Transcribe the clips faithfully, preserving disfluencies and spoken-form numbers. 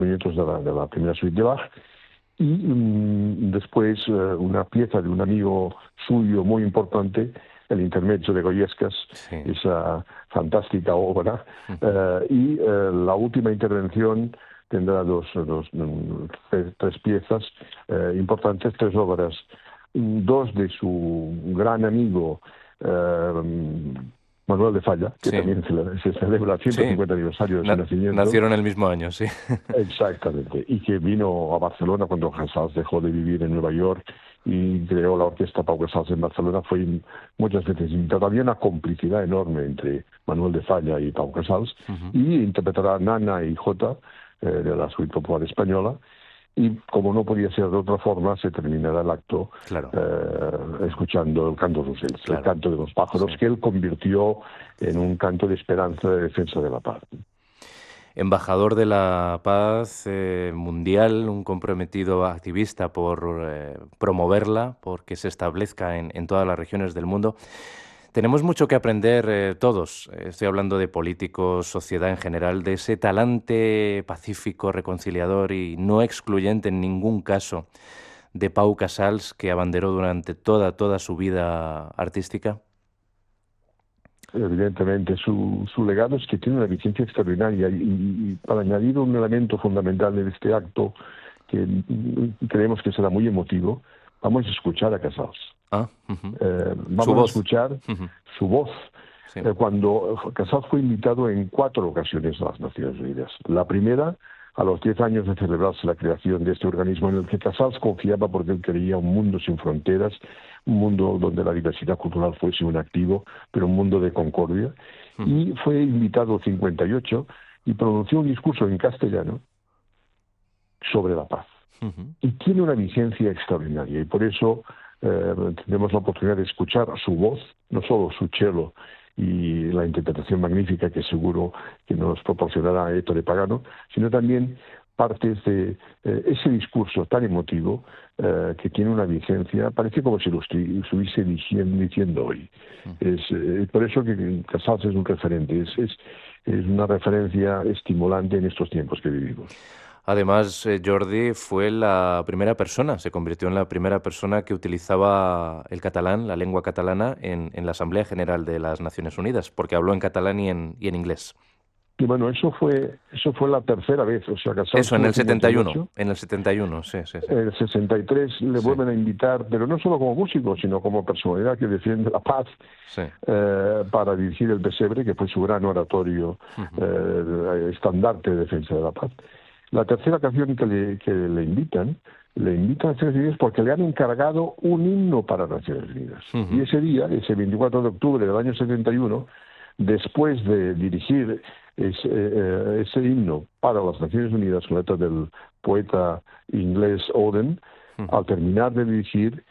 movimientos de la, de la primera suite de Bach. Y um, después uh, una pieza de un amigo suyo muy importante, el Intermezzo de Goyescas, Sí. esa fantástica obra. Ujú. Uh, y uh, la última intervención tendrá dos, dos, tres, tres piezas uh, importantes, tres obras. Dos de su gran amigo uh, Manuel de Falla, que Sí, también se celebra el ciento sí. cincuenta aniversario de su Na- nacimiento. nacieron el mismo año, sí. Exactamente, y que vino a Barcelona cuando Casals dejó de vivir en Nueva York y creó la orquesta Pau Casals en Barcelona. Fue muchas veces invitado. Había una complicidad enorme entre Manuel de Falla y Pau Casals, Ujú. y interpretará Nana y Jota eh, de la suite popular española. Y como no podía ser de otra forma, se terminará el acto Claro, eh, escuchando el canto de los Ocells, el claro. canto de los pájaros, Sí. que él convirtió en un canto de esperanza, de defensa de la paz. Embajador de la paz eh, mundial, un comprometido activista por eh, promoverla, porque se establezca en, en todas las regiones del mundo. Tenemos mucho que aprender eh, todos, eh, estoy hablando de políticos, sociedad en general, de ese talante pacífico, reconciliador y no excluyente en ningún caso de Pau Casals, que abanderó durante toda, toda su vida artística. Evidentemente, su, su legado es que tiene una vigencia extraordinaria, y, y para añadir un elemento fundamental de este acto, que mm, creemos que será muy emotivo, vamos a escuchar a Casals. Ah, ujú. Eh, Su vamos a voz. escuchar Ujú. su voz. Sí, Eh, cuando Casals fue invitado en cuatro ocasiones a las Naciones Unidas. La primera, a los diez años de celebrarse la creación de este organismo, en el que Casals confiaba porque él quería un mundo sin fronteras, un mundo donde la diversidad cultural fuese un activo, pero un mundo de concordia. ujú. Y fue invitado en cincuenta y ocho y pronunció un discurso en castellano sobre la paz. Ujú. Y tiene una vigencia extraordinaria, y por eso eh, tenemos la oportunidad de escuchar su voz, no solo su cello y la interpretación magnífica que seguro que nos proporcionará Ettore Pagano, sino también partes de eh, ese discurso tan emotivo eh, que tiene una vigencia, parece como si lo estuviese diciendo, diciendo hoy. Es eh, por eso que Casals es un referente, es, es, es una referencia estimulante en estos tiempos que vivimos. Además, eh, Jordi fue la primera persona, se convirtió en la primera persona que utilizaba el catalán, la lengua catalana, en, en la Asamblea General de las Naciones Unidas, porque habló en catalán y en, y en inglés. Y bueno, eso fue eso fue la tercera vez, o sea, Casals Eso, en estuvo en el setenta y uno, cincuenta y ocho, en el setenta y uno, sí, sí, sí. en el sesenta y tres le Sí, vuelven a invitar, pero no solo como músico, sino como personalidad que defiende la paz, sí. eh, para dirigir el Pesebre, que fue su gran oratorio, Ujú. eh, estandarte de defensa de la paz. La tercera canción que le, que le invitan, le invitan a Naciones Unidas porque le han encargado un himno para Naciones Unidas. Y Ujú. ese día, ese veinticuatro de octubre del año setenta y uno, después de dirigir ese, eh, ese himno para las Naciones Unidas, con letra del poeta inglés Oden, Ujú. al terminar de dirigir,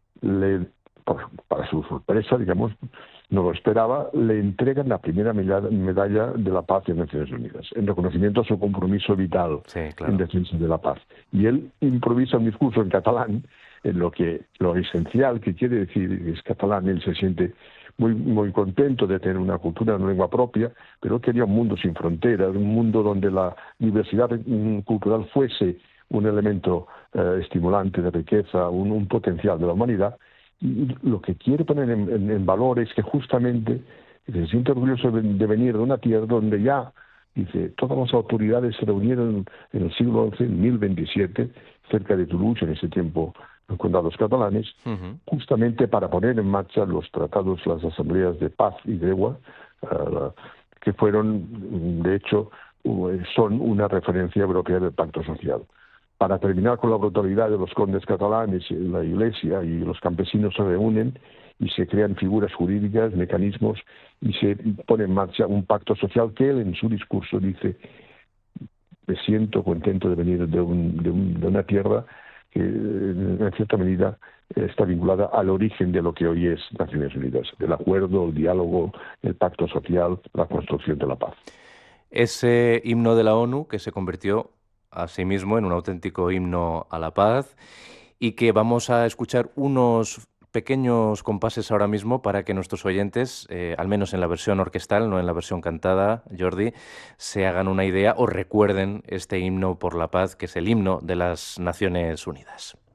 le, por- para su sorpresa, digamos, no lo esperaba, le entregan la primera medalla, medalla de la paz de Naciones Unidas, en reconocimiento a su compromiso vital Sí, en claro. defensa de la paz. Y él improvisa un discurso en catalán, en lo que lo esencial que quiere decir es catalán. Él se siente muy, muy contento de tener una cultura, una lengua propia, pero él quería un mundo sin fronteras, un mundo donde la diversidad mm, cultural fuese un elemento eh, estimulante de riqueza, un, un potencial de la humanidad. Y lo que quiere poner en, en, en valor es que justamente se siente orgulloso de, de venir de una tierra donde ya, dice, todas las autoridades se reunieron en el siglo once, en mil veintisiete, cerca de Toulouse, en ese tiempo condados catalanes, Ujú. justamente para poner en marcha los tratados, las asambleas de paz y tregua, uh, que fueron, de hecho, son una referencia europea del pacto social. Para terminar con la brutalidad de los condes catalanes, la Iglesia y los campesinos se reúnen y se crean figuras jurídicas, mecanismos, y se pone en marcha un pacto social que él en su discurso dice: me siento contento de venir de, un, de, un, de una tierra que en cierta medida está vinculada al origen de lo que hoy es Naciones Unidas, el acuerdo, el diálogo, el pacto social, la construcción de la paz. Ese himno de la ONU que se convirtió a sí mismo en un auténtico himno a la paz y que vamos a escuchar unos pequeños compases ahora mismo para que nuestros oyentes, eh, al menos en la versión orquestal, no en la versión cantada, Jordi, se hagan una idea o recuerden este himno por la paz, que es el himno de las Naciones Unidas.